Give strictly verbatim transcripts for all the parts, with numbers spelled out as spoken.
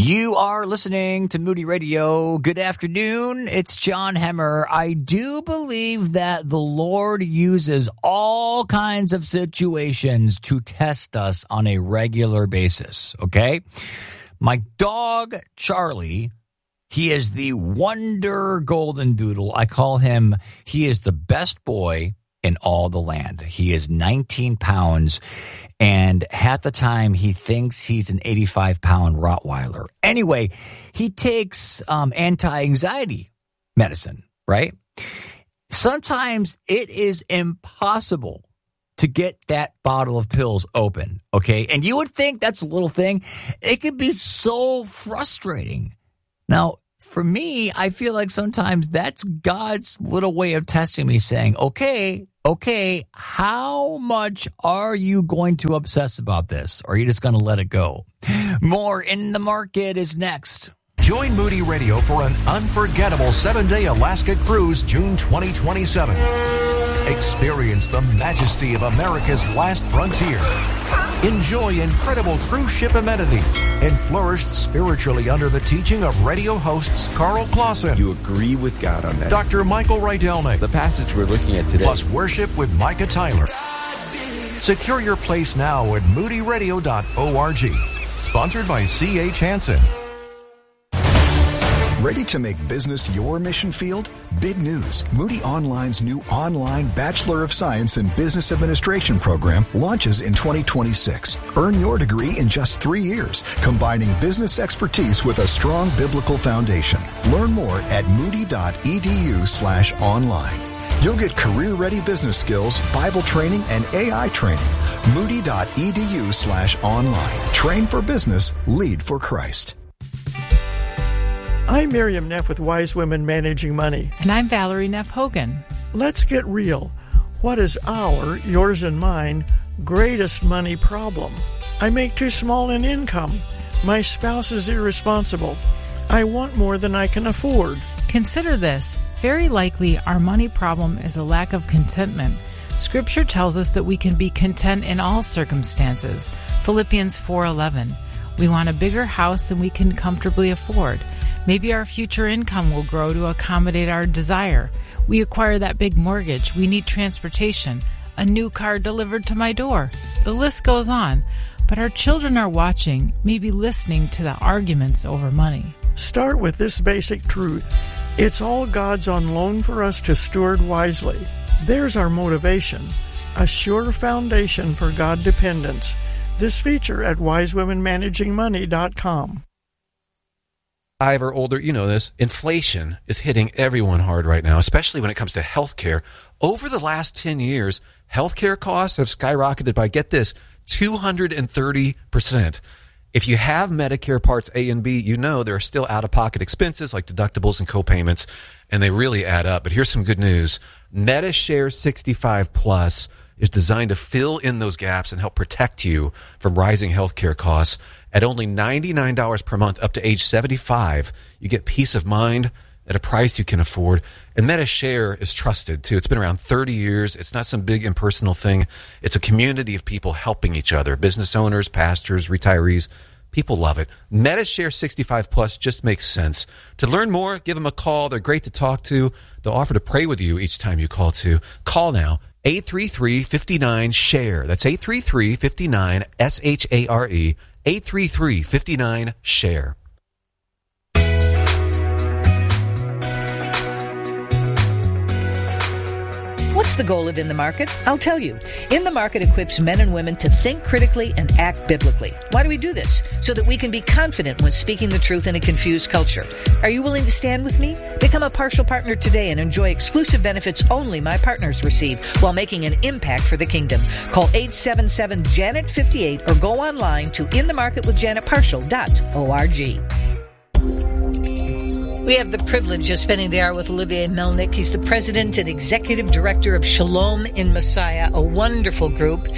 You are listening to Moody Radio. Good afternoon. It's John Hemmer. I do believe that the Lord uses all kinds of situations to test us on a regular basis, okay? My dog, Charlie, he is the wonder golden doodle. I call him, he is the best boy in all the land. He is nineteen pounds, and at the time, he thinks he's an eighty-five pound Rottweiler. Anyway, he takes um, anti-anxiety medicine, right? Sometimes it is impossible to get that bottle of pills open, okay? And you would think that's a little thing. It could be so frustrating. Now, for me, I feel like sometimes that's God's little way of testing me, saying, okay, okay, how much are you going to obsess about this? Or are you just going to let it go? More In the Market is next. Join Moody Radio for an unforgettable seven-day Alaska cruise June twenty twenty-seven. Experience the majesty of America's last frontier. Enjoy incredible cruise ship amenities and flourish spiritually under the teaching of radio hosts Carl Clausen. You agree with God on that. Doctor Michael Rydelnik. The passage we're looking at today. Plus worship with Micah Tyler. Secure your place now at moody radio dot org. Sponsored by C H Hansen. Ready to make business your mission field? Big news. Moody Online's new online Bachelor of Science in Business Administration program launches in twenty twenty-six. Earn your degree in just three years, combining business expertise with a strong biblical foundation. Learn more at moody dot e d u slash online. You'll get career-ready business skills, Bible training, and A I training. moody dot e d u slash online. Train for business, lead for Christ. I'm Miriam Neff with Wise Women Managing Money. And I'm Valerie Neff Hogan. Let's get real. What is our, yours and mine, greatest money problem? I make too small an income. My spouse is irresponsible. I want more than I can afford. Consider this. Very likely our money problem is a lack of contentment. Scripture tells us that we can be content in all circumstances. Philippians four eleven. We want a bigger house than we can comfortably afford. Maybe our future income will grow to accommodate our desire. We acquire that big mortgage. We need transportation. A new car delivered to my door. The list goes on. But our children are watching, maybe listening to the arguments over money. Start with this basic truth. It's all God's on loan for us to steward wisely. There's our motivation. A sure foundation for God dependence. This feature at wise women managing money dot com. Five or older, you know this, inflation is hitting everyone hard right now, especially when it comes to healthcare. Over the last ten years, healthcare costs have skyrocketed by, get this, two hundred thirty percent. If you have Medicare Parts A and B, you know there are still out-of-pocket expenses like deductibles and co-payments, and they really add up. But here's some good news. MediShare sixty-five Plus is designed to fill in those gaps and help protect you from rising healthcare costs. At only ninety-nine dollars per month up to age seventy-five, you get peace of mind at a price you can afford. And MediShare is trusted, too. It's been around thirty years. It's not some big impersonal thing. It's a community of people helping each other, business owners, pastors, retirees. People love it. MediShare sixty-five Plus just makes sense. To learn more, give them a call. They're great to talk to. They'll offer to pray with you each time you call, too. Call now. eight three three, five nine, S H A R E. That's eight three three, five nine, S H A R E. eight three three, five nine, S H A R E. What's the goal of In the Market? I'll tell you. In the Market equips men and women to think critically and act biblically. Why do we do this? So that we can be confident when speaking the truth in a confused culture. Are you willing to stand with me? Become a partial partner today and enjoy exclusive benefits only my partners receive while making an impact for the kingdom. Call eight seven seven, Janet fifty-eight or go online to in the market with janet partial dot org. We have the privilege of spending the hour with Olivier Melnick. He's the president and executive director of Shalom in Messiah, a wonderful group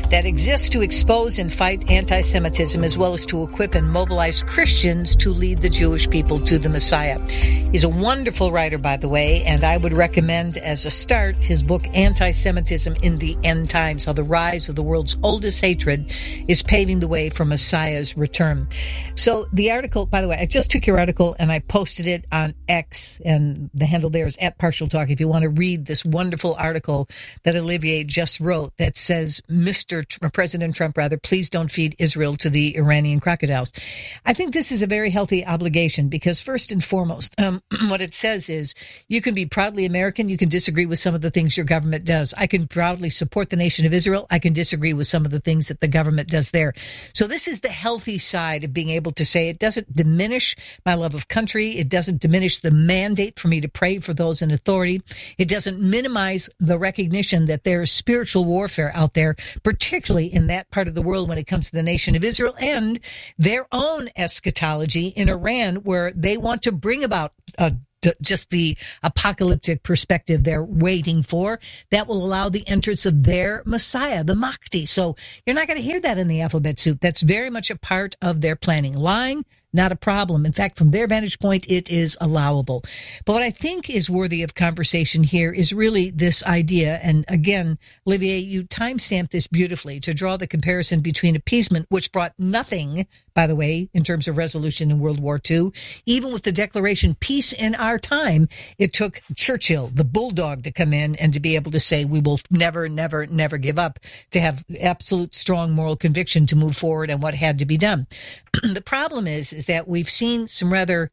that exists to expose and fight anti-Semitism as well as to equip and mobilize Christians to lead the Jewish people to the Messiah. He's a wonderful writer, by the way, and I would recommend as a start his book, Anti-Semitism in the End Times, How the Rise of the World's Oldest Hatred is Paving the Way for Messiah's Return. So the article, by the way, I just took your article and I posted it on X, and the handle there is at Partial Talk. If you want to read this wonderful article that Olivier just wrote that says, Mister Tr- President Trump, rather, please don't feed Israel to the Iranian crocodiles. I think this is a very healthy obligation because first and foremost, um, what it says is you can be proudly American. You can disagree with some of the things your government does. I can proudly support the nation of Israel. I can disagree with some of the things that the government does there. So this is the healthy side of being able to say it doesn't diminish my love of country. It doesn't diminish the mandate for me to pray for those in authority. It doesn't minimize the recognition that there is spiritual warfare out there, particularly in that part of the world when it comes to the nation of Israel and their own eschatology in Iran, where they want to bring about a just the apocalyptic perspective they're waiting for that will allow the entrance of their Messiah, the Mahdi. So you're not going to hear that in the alphabet soup. That's very much a part of their planning. Lying, not a problem. In fact, from their vantage point, it is allowable. But what I think is worthy of conversation here is really this idea. And again, Olivier, you timestamped this beautifully to draw the comparison between appeasement, which brought nothing, by the way, in terms of resolution in World War Two. Even with the declaration, peace in our time, it took Churchill, the bulldog, to come in and to be able to say, we will never, never, never give up, to have absolute strong moral conviction to move forward and what had to be done. The problem is, is that we've seen some rather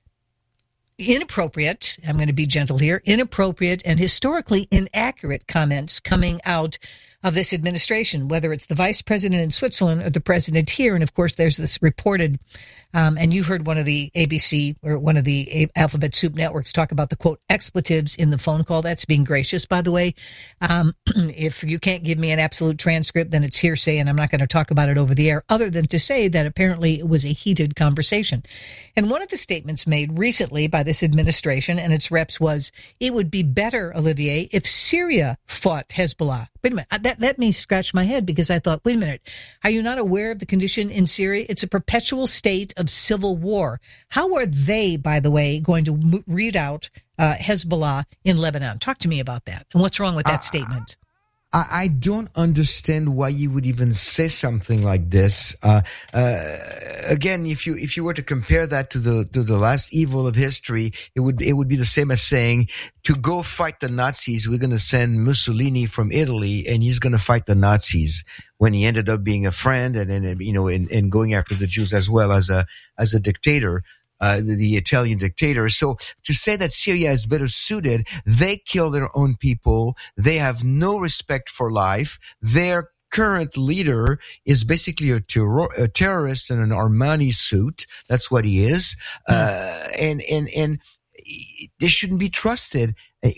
inappropriate, I'm going to be gentle here, inappropriate and historically inaccurate comments coming out of this administration, whether it's the vice president in Switzerland or the president here. And of course, there's this reported, um, and you heard one of the A B C or one of the A- Alphabet Soup networks talk about the quote expletives in the phone call. That's being gracious, by the way. Um, if you can't give me an absolute transcript, then it's hearsay, and I'm not going to talk about it over the air, other than to say that apparently it was a heated conversation. And one of the statements made recently by this administration and its reps was, it would be better, Olivier, if Syria fought Hezbollah. Wait a minute. That let me scratch my head because I thought, wait a minute. Are you not aware of the condition in Syria? It's a perpetual state of civil war. How are they, by the way, going to read out uh, Hezbollah in Lebanon? Talk to me about that. And what's wrong with that uh, statement? I, I don't understand why you would even say something like this. Uh, uh, again, if you if you were to compare that to the to the last evil of history, it would it would be the same as saying, to go fight the Nazis, we're going to send Mussolini from Italy, and he's going to fight the Nazis, when he ended up being a friend and, and you know, and, and going after the Jews as well as a as a dictator, uh, the, the Italian dictator. So to say that Syria is better suited, they kill their own people. They have no respect for life. Their current leader is basically a, terror, a terrorist in an Armani suit. That's what he is. Mm. Uh, and, and, and they shouldn't be trusted.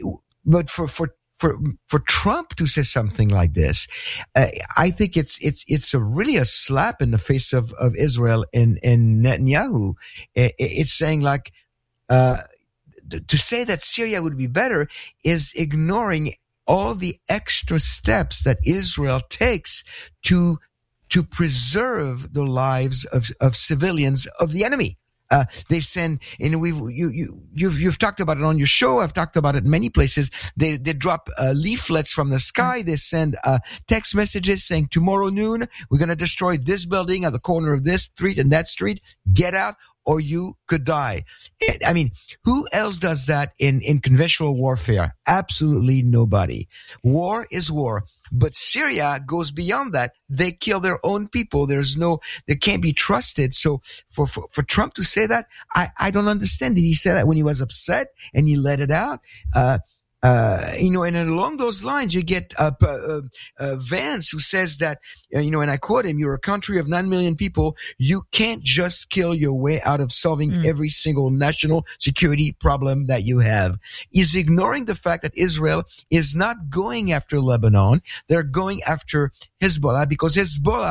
But for, for, for, for Trump to say something like this, uh, I think it's, it's, it's a really a slap in the face of, of Israel and, and Netanyahu. It, it's saying like, uh, to say that Syria would be better is ignoring all the extra steps that Israel takes to, to preserve the lives of, of civilians of the enemy. Uh, they send, and we've, you, you, you've, you've talked about it on your show. I've talked about it in many places. They, they drop, uh, leaflets from the sky. They send, uh, text messages saying tomorrow noon, we're going to destroy this building at the corner of this street and that street. Get out or you could die. I mean, who else does that in, in conventional warfare? Absolutely nobody. War is war. But Syria goes beyond that. They kill their own people. There's no, they can't be trusted. So for, for, for Trump to say that, I, I don't understand. Did he say that when he was upset and he let it out? Uh, Uh, you know, and along those lines, you get uh, uh, uh, Vance, who says that, uh, you know, and I quote him, you're a country of nine million people. You can't just kill your way out of solving mm. every single national security problem that you have. He's ignoring the fact that Israel is not going after Lebanon. They're going after Hezbollah because Hezbollah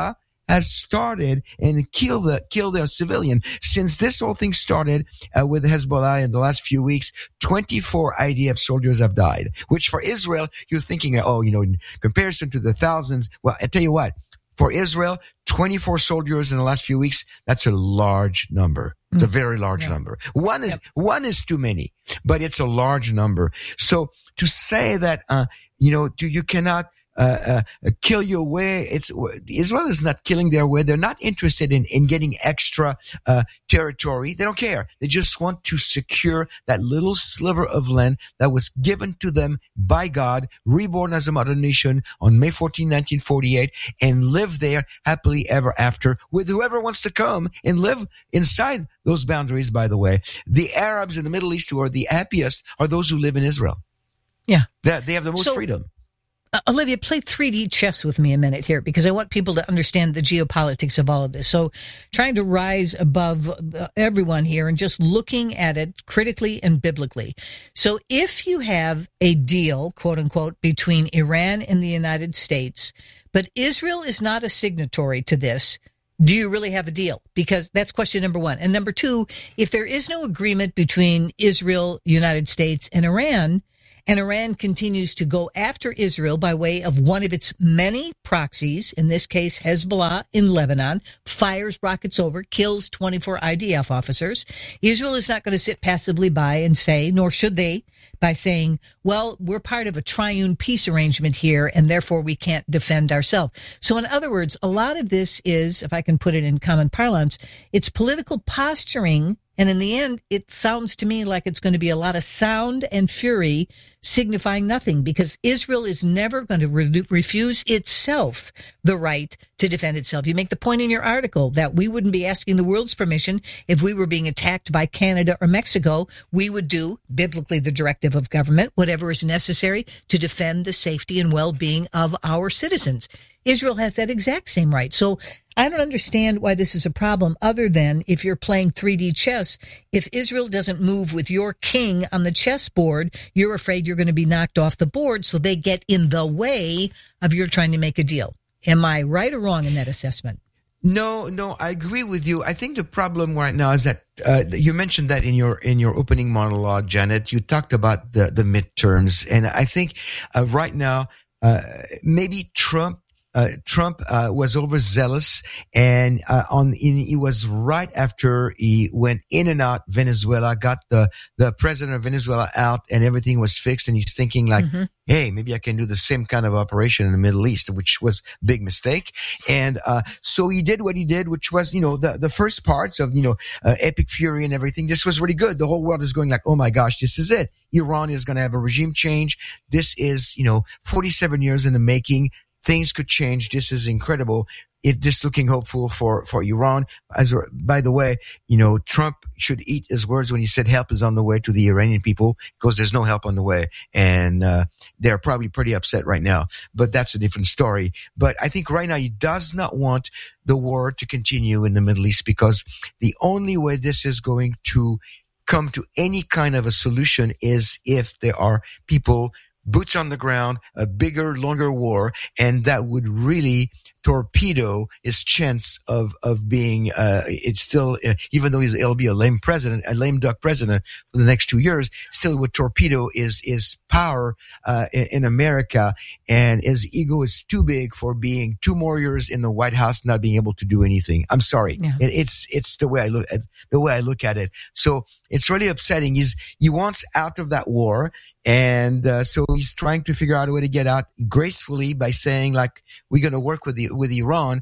has started and killed the killed their civilian. Since this whole thing started uh, with Hezbollah in the last few weeks, twenty-four I D F soldiers have died. Which for Israel, you're thinking, oh, you know, in comparison to the thousands. Well, I tell you what, for Israel, twenty-four soldiers in the last few weeks. That's a large number. It's a very large yeah. number. One is, yep. one is too many, but it's a large number. So to say that, uh, you know, to, you cannot, uh, uh, kill your way, it's, Israel is not killing their way. They're not interested in, in getting extra, uh, territory. They don't care. They just want to secure that little sliver of land that was given to them by God, reborn as a modern nation on May fourteenth, nineteen forty-eight, and live there happily ever after with whoever wants to come and live inside those boundaries, by the way. The Arabs in the Middle East who are the happiest are those who live in Israel. Yeah. They, they have the most so, freedom. Uh, Olivia, play three D chess with me a minute here, because I want people to understand the geopolitics of all of this. So trying to rise above uh, everyone here and just looking at it critically and biblically. So if you have a deal, quote unquote, between Iran and the United States, but Israel is not a signatory to this, do you really have a deal? Because that's question number one. And number two, if there is no agreement between Israel, United States, and Iran, and Iran continues to go after Israel by way of one of its many proxies, in this case Hezbollah in Lebanon, fires rockets over, kills twenty-four I D F officers. Israel is not going to sit passively by and say, nor should they, by saying, well, we're part of a triune peace arrangement here, and therefore we can't defend ourselves. So in other words, a lot of this is, if I can put it in common parlance, it's political posturing. And in the end, it sounds to me like it's going to be a lot of sound and fury signifying nothing, because Israel is never going to re- refuse itself the right to defend itself. You make the point in your article that we wouldn't be asking the world's permission if we were being attacked by Canada or Mexico. We would do, biblically, the directive of government, whatever is necessary to defend the safety and well-being of our citizens. Israel has that exact same right. So I don't understand why this is a problem, other than if you're playing three D chess, if Israel doesn't move with your king on the chessboard, you're afraid you're going to be knocked off the board, so they get in the way of your trying to make a deal. Am I right or wrong in that assessment? No, no, I agree with you. I think the problem right now is that uh, you mentioned that in your in your opening monologue, Janet. You talked about the the midterms, and I think uh, right now uh, maybe Trump. Uh, Trump uh, was overzealous, and uh, on in, he was right after he went in and out Venezuela, got the the president of Venezuela out, and everything was fixed. And he's thinking like, mm-hmm. hey, maybe I can do the same kind of operation in the Middle East, which was a big mistake. And uh so he did what he did, which was, you know, the the first parts of, you know, uh, Epic Fury and everything. This was really good. The whole world is going like, oh my gosh, this is it. Iran is going to have a regime change. This is, you know, forty-seven years in the making. Things could change. This is incredible. It just looking hopeful for, for Iran. As, by the way, you know, Trump should eat his words when he said help is on the way to the Iranian people, because there's no help on the way. And, uh, they're probably pretty upset right now, but that's a different story. But I think right now he does not want the war to continue in the Middle East, because the only way this is going to come to any kind of a solution is if there are people boots on the ground, a bigger, longer war, and that would really torpedo his chance of of being. Uh, it's still, uh, even though he'll be a lame president, a lame duck president for the next two years, still would torpedo his his power uh, in, in America, and his ego is too big for being two more years in the White House, not being able to do anything. I'm sorry, yeah. it, it's it's the way I look at the way I look at it. So it's really upsetting. He's he wants out of that war. And uh, so he's trying to figure out a way to get out gracefully by saying, like, we're going to work with the, with Iran.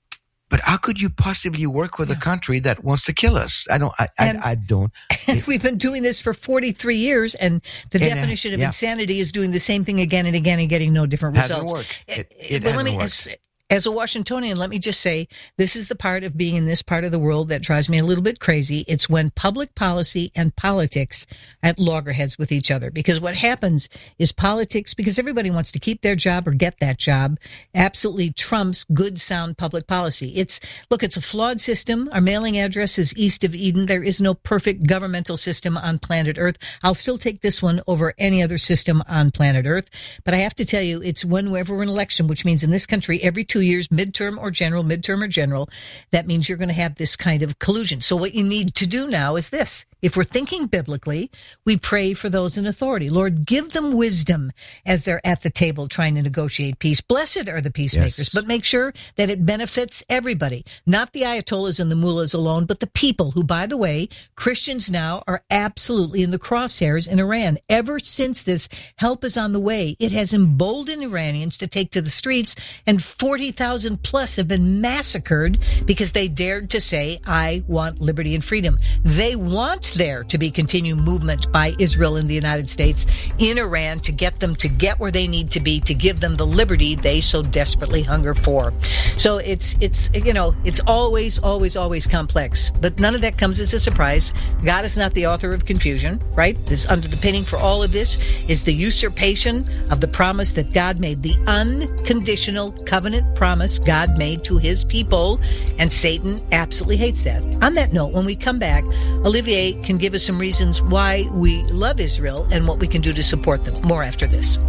But how could you possibly work with yeah. a country that wants to kill us? I don't. I, I, I don't. And we've been doing this for forty-three years, and the and, definition of yeah. insanity is doing the same thing again and again and getting no different results. Hasn't worked. It, it well, hasn't let me, worked. As a Washingtonian, let me just say, this is the part of being in this part of the world that drives me a little bit crazy. It's when public policy and politics at loggerheads with each other. Because what happens is politics, because everybody wants to keep their job or get that job, absolutely trumps good, sound public policy. It's, look, it's a flawed system. Our mailing address is east of Eden. There is no perfect governmental system on planet Earth. I'll still take this one over any other system on planet Earth. But I have to tell you, it's whenever we're in election, which means in this country, every two two years, midterm or general, midterm or general, that means you're going to have this kind of collusion. So what you need to do now is this. If we're thinking biblically, we pray for those in authority. Lord, give them wisdom as they're at the table trying to negotiate peace. Blessed are the peacemakers, Yes. but make sure that it benefits everybody, not the ayatollahs and the mullahs alone, but the people who, by the way, Christians now are absolutely in the crosshairs in Iran. Ever since this help is on the way, it has emboldened Iranians to take to the streets, and forty thousand plus have been massacred because they dared to say, I want liberty and freedom. They want there to be continued movement by Israel and the United States in Iran to get them to get where they need to be, to give them the liberty they so desperately hunger for. So it's, it's, you know, it's always, always, always complex, but none of that comes as a surprise. God is not the author of confusion, right? This underpinning for all of this is the usurpation of the promise that God made, the unconditional covenant promise God made to his people, and Satan absolutely hates that. On that note, when we come back, Olivier can give us some reasons why we love Israel and what we can do to support them. More after this.